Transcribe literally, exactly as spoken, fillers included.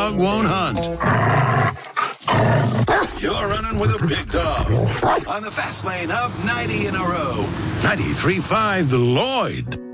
dog won't hunt. You're running with a big dog on the fast lane of ninety in a row. ninety-three point five The Lloyd.